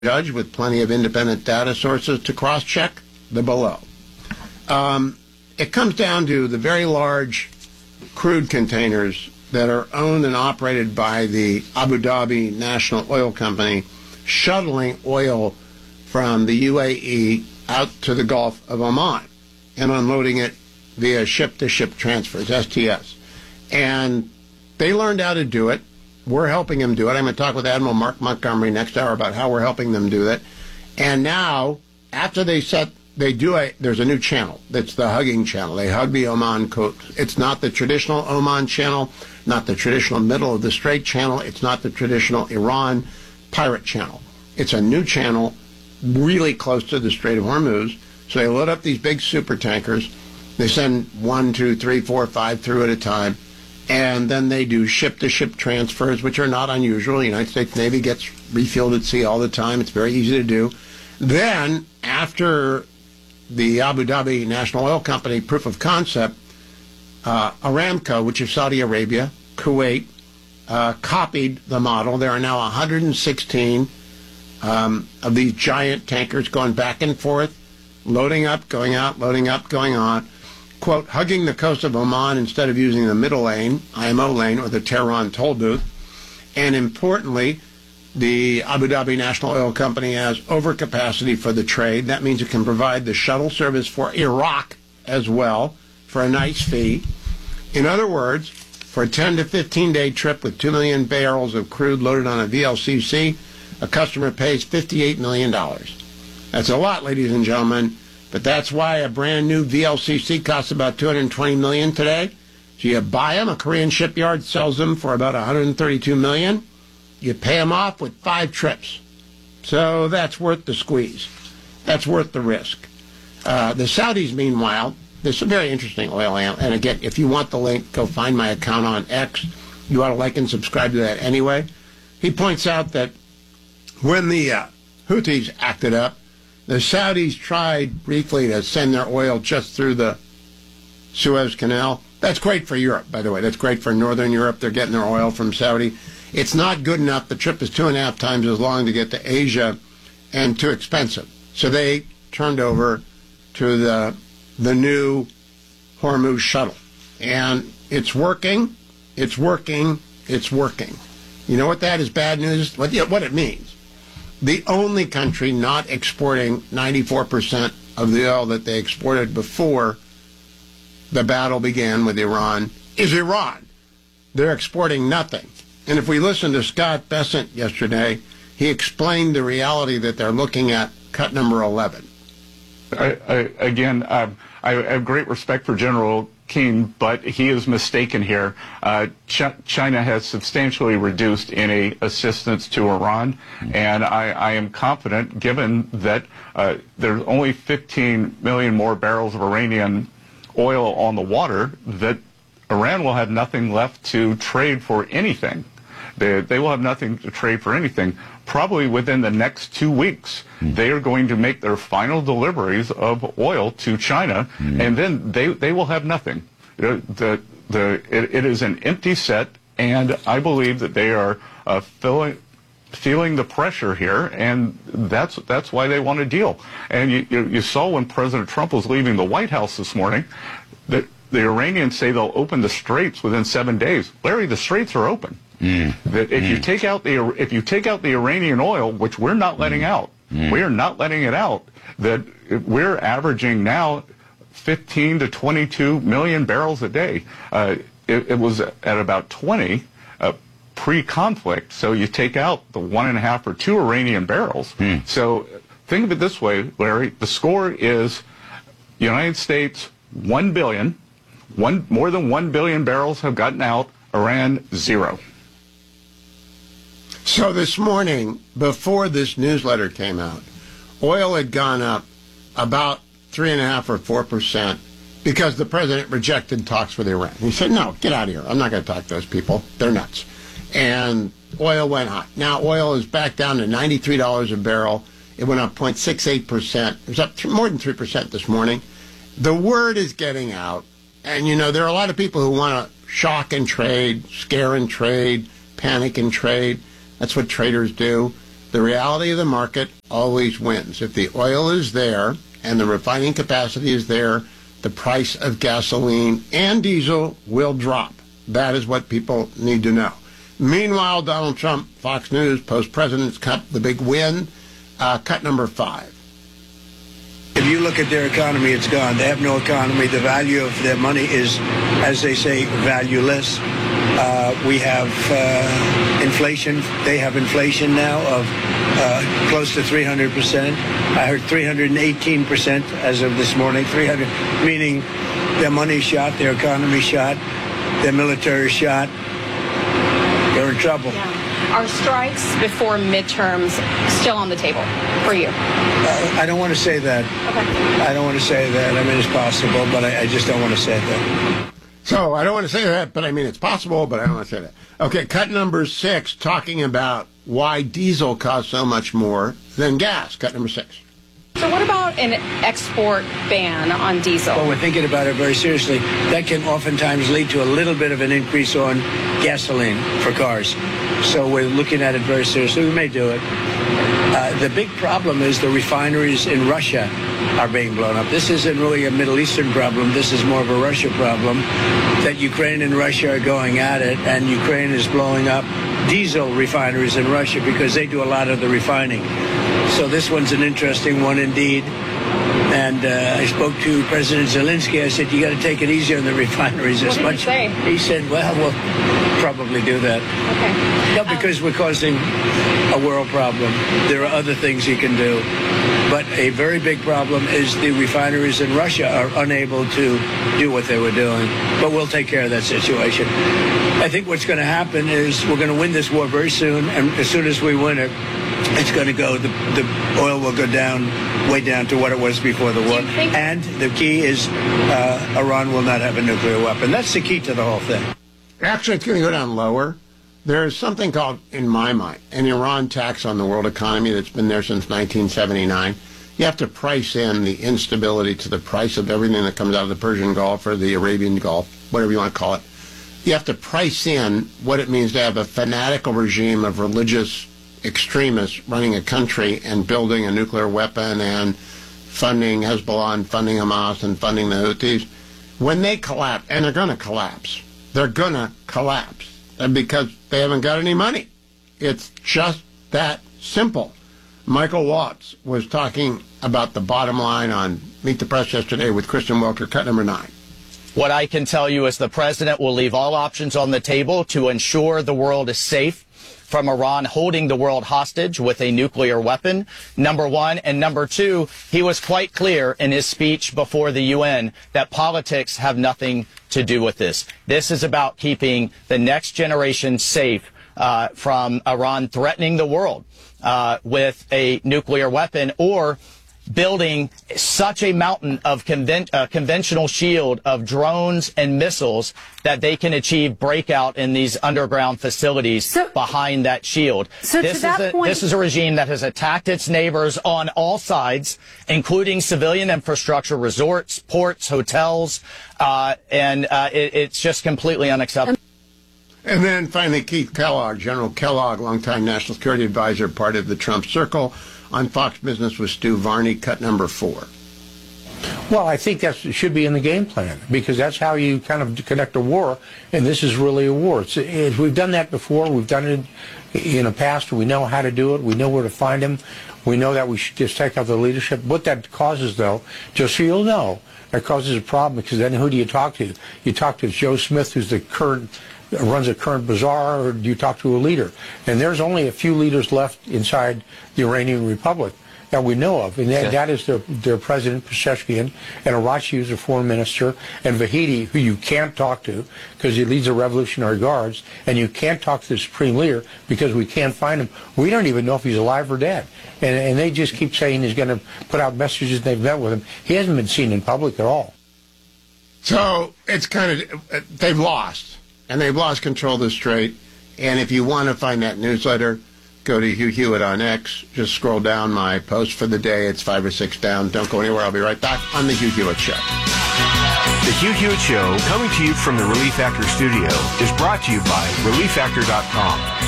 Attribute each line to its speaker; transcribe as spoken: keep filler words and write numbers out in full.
Speaker 1: judge with plenty of independent data sources to cross-check the below. Um, it comes down to the very large crude containers that are owned and operated by the Abu Dhabi National Oil Company, shuttling oil from the U A E out to the Gulf of Oman and unloading it via ship-to-ship transfers, S T S. And they learned how to do it. We're helping them do it. I'm going to talk with Admiral Mark Montgomery next hour about how we're helping them do that. And now, after they set, they do a, there's a new channel. That's the hugging channel. They hug the Oman coast. It's not the traditional Oman channel, not the traditional middle of the Strait channel. It's not the traditional Iran pirate channel. It's a new channel really close to the Strait of Hormuz. So they load up these big super tankers. They send one, two, three, four, five through at a time. And then they do ship-to-ship transfers, which are not unusual. The United States Navy gets refueled at sea all the time. It's very easy to do. Then, after the Abu Dhabi National Oil Company proof of concept, uh, Aramco, which is Saudi Arabia, Kuwait, uh, copied the model. There are now one hundred sixteen um, of these giant tankers going back and forth, loading up, going out, loading up, going on. Quote, hugging the coast of Oman instead of using the middle lane, I M O lane, or the Tehran toll booth. And importantly, the Abu Dhabi National Oil Company has overcapacity for the trade. That means it can provide the shuttle service for Iraq as well for a nice fee. In other words, for a ten to fifteen day trip with two million barrels of crude loaded on a V L C C, a customer pays fifty-eight million dollars. That's a lot, ladies and gentlemen. But that's why a brand new V L C C costs about two hundred twenty million dollars today. So you buy them, a Korean shipyard sells them for about one hundred thirty-two million dollars. You pay them off with five trips. So that's worth the squeeze. That's worth the risk. Uh, the Saudis, meanwhile, there's some very interesting oil. And again, if you want the link, go find my account on X. You ought to like and subscribe to that anyway. He points out that when the uh, Houthis acted up, the Saudis tried briefly to send their oil just through the Suez Canal. That's great for Europe, by the way. That's great for Northern Europe. They're getting their oil from Saudi. It's not good enough. The trip is two and a half times as long to get to Asia and too expensive. So they turned over to the the new Hormuz shuttle. And it's working. It's working. It's working. You know what that is bad news? What, what it means. The only country not exporting ninety-four percent of the oil that they exported before the battle began with Iran is Iran. They're exporting nothing. And if we listen to Scott Bessent yesterday, he explained the reality that they're looking at cut number eleven.
Speaker 2: I, I, again, um, I have great respect for General Keane, but he is mistaken here. Uh, Ch China has substantially reduced any assistance to Iran, and I, I am confident, given that uh, there's only fifteen million more barrels of Iranian oil on the water, that Iran will have nothing left to trade for anything. They, they will have nothing to trade for anything. Probably within the next two weeks, mm. they are going to make their final deliveries of oil to China, mm. and then they, they will have nothing. The, the, it, it is an empty set, and I believe that they are uh, filling, feeling the pressure here, and that's, that's why they want a deal. And you, you, you saw when President Trump was leaving the White House this morning that the Iranians say they'll open the straits within seven days. Larry, the straits are open. Mm. That if mm. you take out the if you take out the Iranian oil, which we're not letting mm. out, mm. we are not letting it out. That we're averaging now fifteen to twenty-two million barrels a day. Uh, it, it was at about twenty uh, pre-conflict. So you take out the one and a half or two Iranian barrels. Mm. So think of it this way, Larry. The score is United States one billion, one more than one billion barrels have gotten out. Iran zero.
Speaker 1: So this morning, before this newsletter came out, oil had gone up about three and a half or four percent because the president rejected talks with Iran. He said, "No, get out of here. I'm not going to talk to those people. They're nuts." And oil went hot. Now oil is back down to ninety-three dollars a barrel. It went up zero point six eight percent. It was up th- more than three percent this morning. The word is getting out, and you know there are a lot of people who want to shock and trade, scare and trade, panic and trade. That's what traders do. The reality of the market always wins. If the oil is there and the refining capacity is there, the price of gasoline and diesel will drop. That is what people need to know. Meanwhile, Donald Trump, Fox News, post-President's Cup, the big win, uh, cut number five.
Speaker 3: If you look at their economy, it's gone. They have no economy. The value of their money is, as they say, valueless. Uh, we have uh, inflation. They have inflation now of uh, close to three hundred percent. I heard three hundred eighteen percent as of this morning. three hundred, meaning their money shot, their economy shot, their military shot. They're in trouble.
Speaker 4: Yeah. Are strikes before midterms still on the table for you?
Speaker 3: Uh, I don't want to say that.
Speaker 4: Okay.
Speaker 3: I don't want to say that. I mean, it's possible, but I, I just don't want to say that.
Speaker 1: So I don't want to say that, but I mean, it's possible, but I don't want to say that. Okay, cut number six, talking about why diesel costs so much more than gas. Cut number six.
Speaker 4: So what about an export ban on diesel?
Speaker 3: Well, we're thinking about it very seriously. That can oftentimes lead to a little bit of an increase on gasoline for cars. So we're looking at it very seriously. We may do it. Uh, the big problem is the refineries in Russia are being blown up. This isn't really a Middle Eastern problem. This is more of a Russia problem, that Ukraine and Russia are going at it, and Ukraine is blowing up diesel refineries in Russia because they do a lot of the refining. So this one's an interesting one indeed. And uh, I spoke to President Zelensky. I said, you got to take it easy on the refineries as much.
Speaker 4: What did he say?
Speaker 3: He said, well, we'll probably do that.
Speaker 4: Okay.
Speaker 3: No, because we're causing a world problem. There are other things you can do. But a very big problem is the refineries in Russia are unable to do what they were doing. But we'll take care of that situation. I think what's going to happen is we're going to win this war very soon. And as soon as we win it, it's going to go, the, the oil will go down, way down to what it was before the war. And the key is uh, Iran will not have a nuclear weapon. That's the key to the whole thing.
Speaker 1: Actually, it's going to go down lower. There's something called, in my mind, an Iran tax on the world economy that's been there since nineteen seventy-nine. You have to price in the instability to the price of everything that comes out of the Persian Gulf or the Arabian Gulf, whatever you want to call it. You have to price in what it means to have a fanatical regime of religious extremists running a country and building a nuclear weapon and funding Hezbollah and funding Hamas and funding the Houthis. When they collapse, and they're going to collapse, they're going to collapse because they haven't got any money. It's just that simple. Michael Watts was talking about the bottom line on Meet the Press yesterday with Kristen Welker, cut number nine.
Speaker 5: What I can tell you is the president will leave all options on the table to ensure the world is safe from Iran holding the world hostage with a nuclear weapon, number one. And number two, he was quite clear in his speech before the U N that politics have nothing to do with this. This is about keeping the next generation safe uh, from Iran threatening the world uh, with a nuclear weapon, or building such a mountain of conven uh, conventional shield of drones and missiles that they can achieve breakout in these underground facilities so, behind that shield.
Speaker 6: So
Speaker 5: this,
Speaker 6: to that
Speaker 5: is a,
Speaker 6: point,
Speaker 5: this is a regime that has attacked its neighbors on all sides, including civilian infrastructure, resorts, ports, hotels, uh, and uh, it, it's just completely unacceptable.
Speaker 1: And then finally, Keith Kellogg, General Kellogg, longtime national security advisor, part of the Trump circle, on Fox Business with Stu Varney, cut number four.
Speaker 7: Well, I think that should be in the game plan, because that's how you kind of conduct a war, and this is really a war. It's, it, we've done that before. We've done it in the past. We know how to do it. We know where to find them. We know that we should just take out the leadership. What that causes, though, just so you'll know, that causes a problem, because then who do you talk to? You talk to Joe Smith, who's the current runs a current bazaar, or do you talk to a leader? And there's only a few leaders left inside the Iranian Republic that we know of, and that, okay. that is their, their president, Pezeshkian, and Arachi, who's their foreign minister, and Vahidi, who you can't talk to because he leads the Revolutionary Guards, and you can't talk to the supreme leader because we can't find him. We don't even know if he's alive or dead. And, and they just keep saying he's going to put out messages they've met with him. He hasn't been seen in public at all.
Speaker 1: So it's kind of, they've lost. And they've lost control of the strait. And if you want to find that newsletter, go to Hugh Hewitt on X. Just scroll down my post for the day. It's five or six down. Don't go anywhere. I'll be right back on The Hugh Hewitt Show.
Speaker 8: The Hugh Hewitt Show, coming to you from the Relief Factor studio, is brought to you by relief factor dot com.